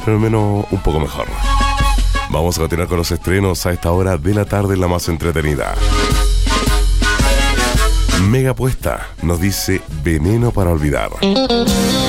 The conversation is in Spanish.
pero al menos un poco mejor. Vamos a continuar con los estrenos a esta hora de la tarde, la más entretenida. Mega Apuesta nos dice Veneno para olvidar.